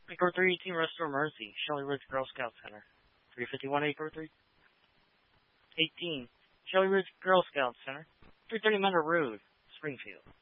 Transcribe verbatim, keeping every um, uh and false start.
Acre three, Team Restore Mercy, Shelley Ridge Girl Scout Center. three fifty-one Acre three. eighteen, Shelley Ridge Girl Scout Center. three thirty Menor Road, Springfield.